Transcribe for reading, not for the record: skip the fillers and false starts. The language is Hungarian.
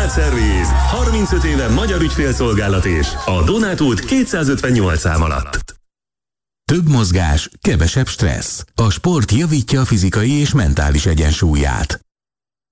Szerviz. 35 éve magyar ügyfélszolgálat és a Donát út 258 szám alatt. Több mozgás, kevesebb stressz. A sport javítja a fizikai és mentális egyensúlyát.